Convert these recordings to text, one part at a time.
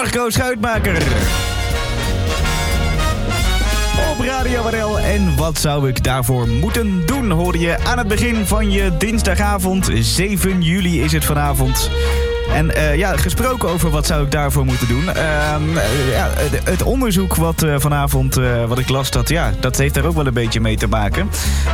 Marco Schuitmaker. Op Radio RL. En wat zou ik daarvoor moeten doen, hoorde je aan het begin van je dinsdagavond. 7 juli is het vanavond. En gesproken over wat zou ik daarvoor moeten doen. Het onderzoek wat vanavond wat ik las, dat heeft daar ook wel een beetje mee te maken.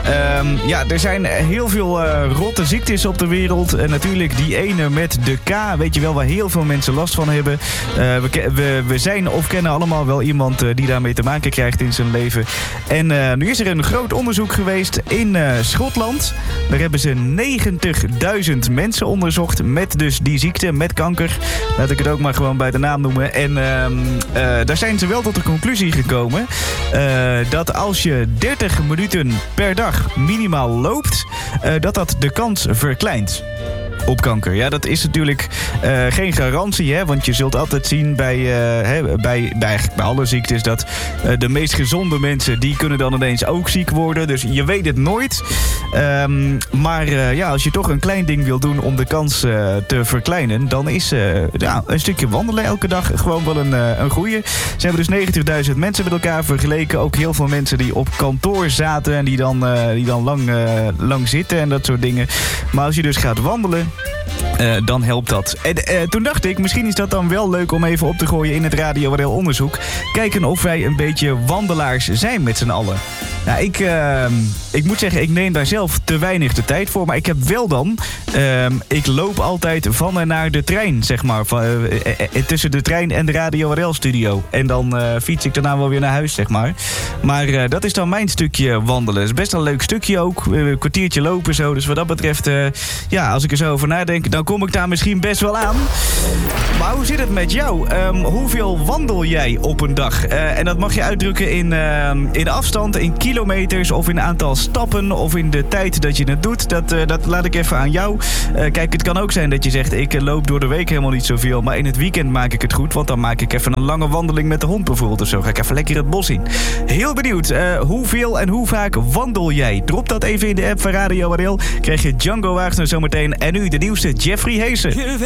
Er zijn heel veel rotte ziektes op de wereld. En natuurlijk die ene met de K, weet je wel, waar heel veel mensen last van hebben. We zijn of kennen allemaal wel iemand die daarmee te maken krijgt in zijn leven. En nu is er een groot onderzoek geweest in Schotland. Daar hebben ze 90.000 mensen onderzocht met dus die ziekte, met kanker. Laat ik het ook maar gewoon bij de naam noemen. En daar zijn ze wel tot de conclusie gekomen dat als je 30 minuten per dag minimaal loopt, dat de kans verkleint op kanker. Ja, dat is natuurlijk geen garantie, hè, want je zult altijd zien bij alle ziektes dat de meest gezonde mensen, die kunnen dan ineens ook ziek worden. Dus je weet het nooit. Maar als je toch een klein ding wil doen om de kans te verkleinen, dan is een stukje wandelen elke dag gewoon wel een goeie. Ze hebben dus 90.000 mensen met elkaar vergeleken. Ook heel veel mensen die op kantoor zaten en die dan lang zitten en dat soort dingen. Maar als je dus gaat wandelen, dan helpt dat. En toen dacht ik, misschien is dat dan wel leuk om even op te gooien in het Radio RL onderzoek. Kijken of wij een beetje wandelaars zijn met z'n allen. Nou, ik moet zeggen, ik neem daar zelf te weinig de tijd voor. Maar ik heb wel dan, ik loop altijd van en naar de trein, zeg maar. Tussen de trein en de Radio RL studio. En dan fiets ik daarna wel weer naar huis, zeg maar. Maar dat is dan mijn stukje wandelen. Het is best een leuk stukje ook. Een kwartiertje lopen zo. Dus wat dat betreft, als ik er zo over nadenk, dan kom ik daar misschien best wel aan. Maar hoe zit het met jou? Hoeveel wandel jij op een dag? En dat mag je uitdrukken in afstand, in kilometers of in aantal stappen of in de tijd dat je het doet. Dat laat ik even aan jou. Kijk, het kan ook zijn dat je zegt, ik loop door de week helemaal niet zoveel, maar in het weekend maak ik het goed, want dan maak ik even een lange wandeling met de hond bijvoorbeeld of zo. Ga ik even lekker het bos in. Heel benieuwd, hoeveel en hoe vaak wandel jij? Drop dat even in de app van Radio RL. Krijg je Django Wagner zometeen en nu de nieuwste Jeffrey Heesen.